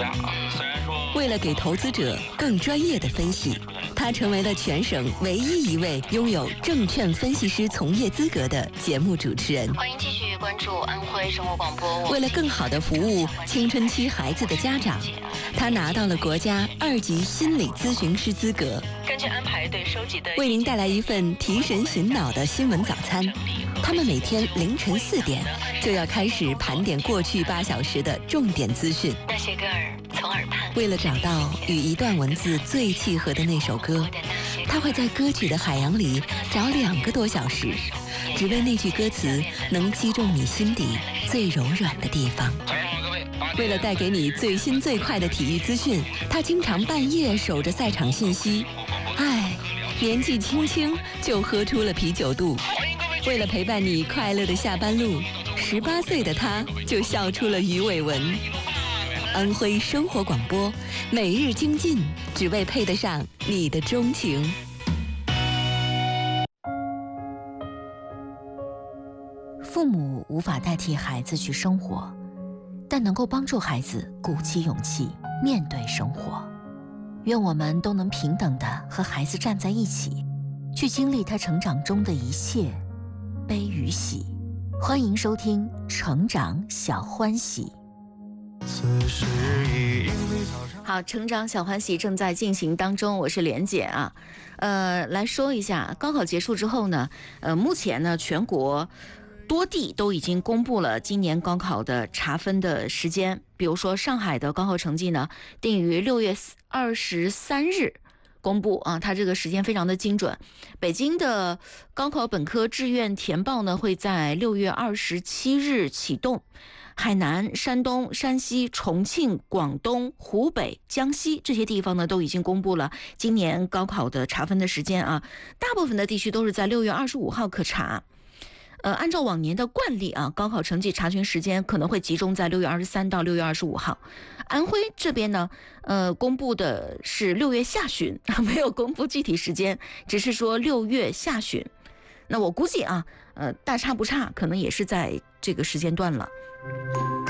家啊。虽然说为了给投资者更专业的分析，他成为了全省唯一一位拥有证券分析师从业资格的节目主持人。 欢迎继续关注安徽生活广播。 为了更好地服务青春期孩子的家长，他拿到了国家2级心理咨询师资格。 根据安排对收集的， 为您带来一份提神醒脑的新闻早餐。他们每天凌晨4点就要开始盘点过去8小时的重点资讯。 那些歌儿从耳畔， 为了找到与一段文字最契合的那首歌，他会在歌曲的海洋里找2个多小时，只为那句歌词能击中你心底最柔软的地方。为了带给你最新最快的体育资讯，他经常半夜守着赛场信息。年纪轻轻就喝出了啤酒肚。为了陪伴你快乐的下班路，18岁的他就笑出了鱼尾纹。安徽生活广播，每日精进，只为配得上你的钟情。 父母无法代替孩子去生活，但能够帮助孩子鼓起勇气面对生活。愿我们都能平等地和孩子站在一起，去经历他成长中的一切悲与喜。欢迎收听《成长小欢喜》。好，成长小欢喜正在进行当中，我是莲姐啊。来说一下，高考结束之后呢，目前呢，全国多地都已经公布了今年高考的查分的时间。比如说上海的高考成绩呢，定于6月23日公布啊，它这个时间非常的精准。北京的高考本科志愿填报呢，会在6月27日启动。海南、山东、山西、重庆、广东、湖北、江西这些地方呢，都已经公布了今年高考的查分的时间啊。大部分的地区都是在6月25号可查。按照往年的惯例啊，高考成绩查询时间可能会集中在6月23到6月25号。安徽这边呢，公布的是6月下旬，没有公布具体时间，只是说6月下旬。那我估计啊，大差不差，可能也是在这个时间段了。